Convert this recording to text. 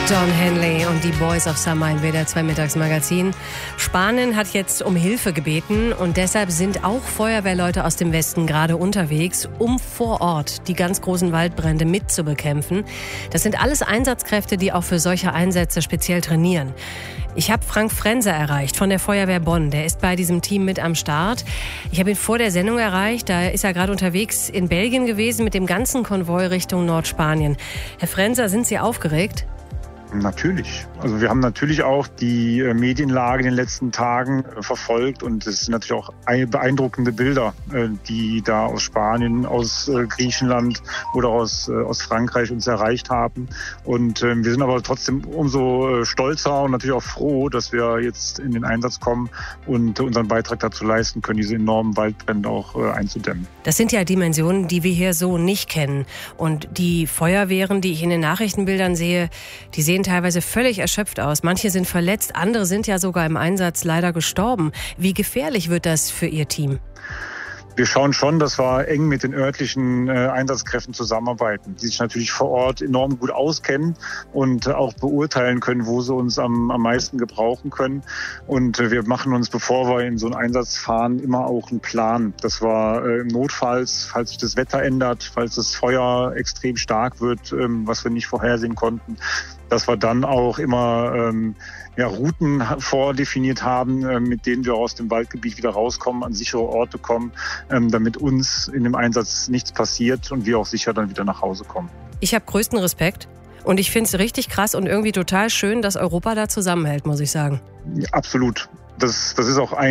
Don Henley und die Boys of Summer im WDR 2 Mittagsmagazin. Spanien hat jetzt um Hilfe gebeten und deshalb sind auch Feuerwehrleute aus dem Westen gerade unterwegs, um vor Ort die ganz großen Waldbrände mitzubekämpfen. Das sind alles Einsatzkräfte, die auch für solche Einsätze speziell trainieren. Ich habe Frank Frenser erreicht von der Feuerwehr Bonn. Der ist bei diesem Team mit am Start. Ich habe ihn vor der Sendung erreicht. Da ist er gerade unterwegs in Belgien gewesen mit dem ganzen Konvoi Richtung Nordspanien. Herr Frenser, sind Sie aufgeregt? Natürlich. Also wir haben natürlich auch die Medienlage in den letzten Tagen verfolgt und es sind natürlich auch beeindruckende Bilder, die da aus Spanien, aus Griechenland oder aus Frankreich uns erreicht haben. Und wir sind aber trotzdem umso stolzer und natürlich auch froh, dass wir jetzt in den Einsatz kommen und unseren Beitrag dazu leisten können, diese enormen Waldbrände auch einzudämmen. Das sind ja Dimensionen, die wir hier so nicht kennen. Und die Feuerwehren, die ich in den Nachrichtenbildern sehe, die sehen teilweise völlig erschöpft aus. Manche sind verletzt, andere sind ja sogar im Einsatz leider gestorben. Wie gefährlich wird das für Ihr Team? Wir schauen schon, dass wir eng mit den örtlichen Einsatzkräften zusammenarbeiten, die sich natürlich vor Ort enorm gut auskennen und auch beurteilen können, wo sie uns am meisten gebrauchen können. Und wir machen uns, bevor wir in so einen Einsatz fahren, immer auch einen Plan. Das war notfalls, falls sich das Wetter ändert, falls das Feuer extrem stark wird, was wir nicht vorhersehen konnten, dass wir dann auch immer Routen vordefiniert haben, mit denen wir aus dem Waldgebiet wieder rauskommen, an sichere Orte kommen, damit uns in dem Einsatz nichts passiert und wir auch sicher dann wieder nach Hause kommen. Ich habe größten Respekt und ich finde es richtig krass und irgendwie total schön, dass Europa da zusammenhält, muss ich sagen. Ja, absolut. Das ist auch ein